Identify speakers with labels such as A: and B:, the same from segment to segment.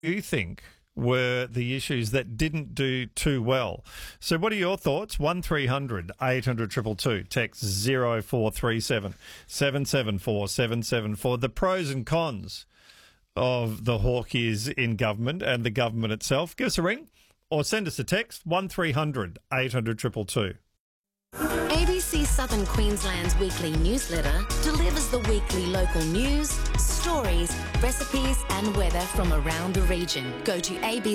A: you think were the issues that didn't do too well? So what are your thoughts? 1300 800 222, text 0437 774 774. The pros and cons of the hawk years in government and the government itself. Give us a ring or send us a text 1300 800 222.
B: ABC Southern Queensland's weekly newsletter delivers the weekly local news, stories, recipes and weather from around the region. Go to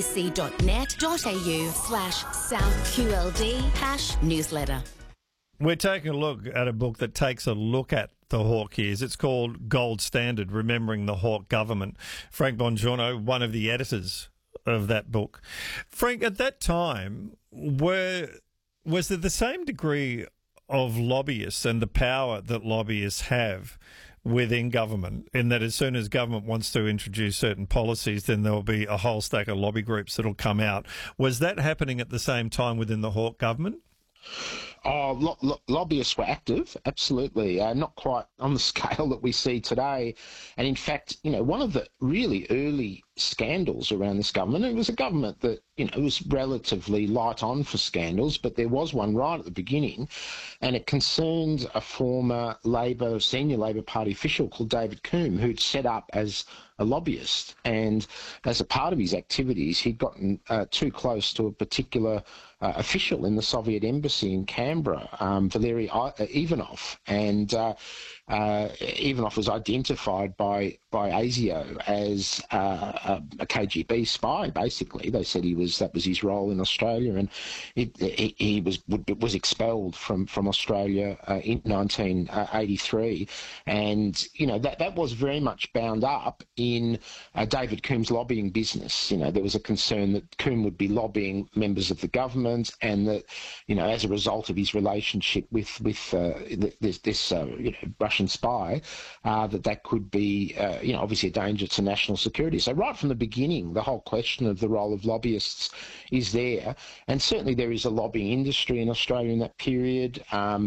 B: abc.net.au/SouthQLD #newsletter.
A: We're taking a look at a book that takes a look at the hawk years. It's called Gold Standard, Remembering the Hawke Government. Frank Bongiorno, one of the editors of that book. Frank, at that time, was there the same degree of lobbyists and the power that lobbyists have within government, in that as soon as government wants to introduce certain policies, then there will be a whole stack of lobby groups that will come out? Was that happening at the same time within the Hawke government?
C: Lobbyists were active, absolutely. Not quite on the scale that we see today. And in fact, one of the really early scandals around this government, it was a government that, was relatively light on for scandals, but there was one right at the beginning, and it concerned a former senior Labor Party official called David Coombe, who'd set up as a lobbyist. And as a part of his activities, he'd gotten too close to a particular official in the Soviet embassy in Canberra, Valery Ivanov. And Ivanov was identified by ASIO as a KGB spy, basically. They said that was his role in Australia, and he was expelled from Australia in 1983. And, that was very much bound up in David Coombe's lobbying business. There was a concern that Coombe would be lobbying members of the government, and that, as a result of his relationship with this Russian spy, that could be, obviously a danger to national security. So right from the beginning, the whole question of the role of lobbyists is there. And certainly there is a lobbying industry in Australia in that period.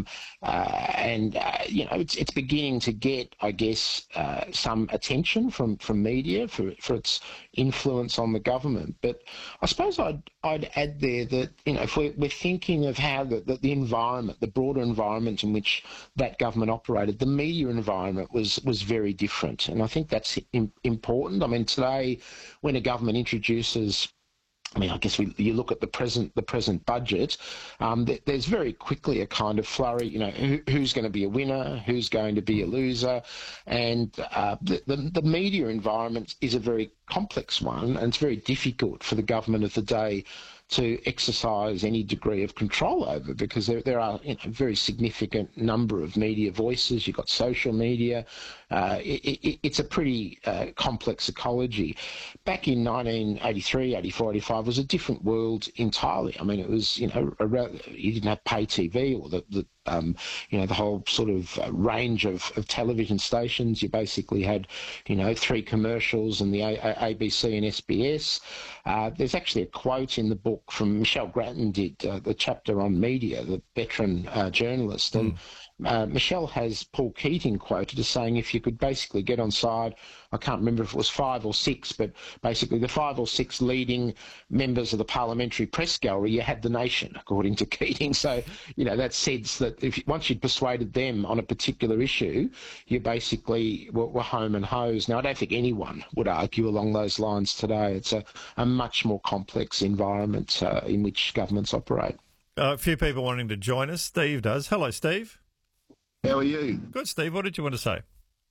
C: It's beginning to get, I guess, some attention from media for its influence on the government. But I suppose I'd add there that, if we're thinking of how the environment, the broader environment in which that government operated, the media environment was very different. And I think that's important. I mean, today, when a government introduces, I guess you look at the present budget, there's very quickly a kind of flurry, who's going to be a winner, who's going to be a loser. And the media environment is a very complex one, and it's very difficult for the government of the day to exercise any degree of control over, because there are a very significant number of media voices. You've got social media. It's a pretty complex ecology. Back in 1983, 84, 85 was a different world entirely. I mean, it was, you didn't have pay TV or the whole sort of range of television stations. You basically had, 3 commercials and the ABC and SBS. There's actually a quote in the book from Michelle Grattan did the chapter on media, the veteran journalist. And Michelle has Paul Keating quoted as saying, if you could basically get on side, I can't remember if it was 5 or 6, but basically the 5 or 6 leading members of the parliamentary press gallery, you had the nation, according to Keating. So, that sense that once you'd persuaded them on a particular issue, you basically were home and hosed. Now, I don't think anyone would argue along those lines today. It's a much more complex environment in which governments operate.
A: A few people wanting to join us. Steve does. Hello, Steve.
D: How are you?
A: Good, Steve. What did you want to say?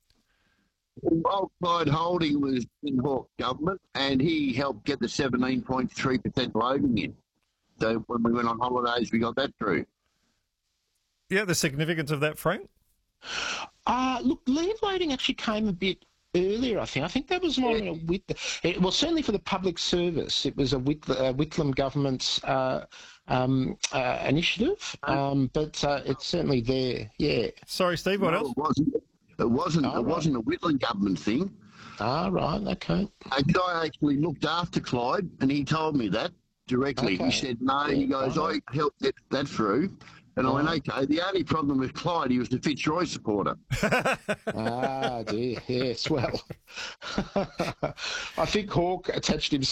D: Well, Clyde Holding was in Hawke government, and he helped get the 17.3% loading in. So when we went on holidays, we got that through.
A: Yeah, the significance of that, Frank?
C: Look, lead loading actually came a bit earlier, I think. I think that was more certainly for the public service. It was a Whitlam government's initiative, but it's certainly there. Yeah.
A: Sorry, Steve. What else?
D: It wasn't a Whitlam government thing.
C: Ah, right. Okay.
D: A guy actually looked after Clyde, and he told me that directly. Okay. He said, "No," he goes, "I helped get that through." And I went, okay. The only problem with Clyde, he was a Fitzroy supporter.
C: Ah, dear. Yes, well, I think Hawke attached himself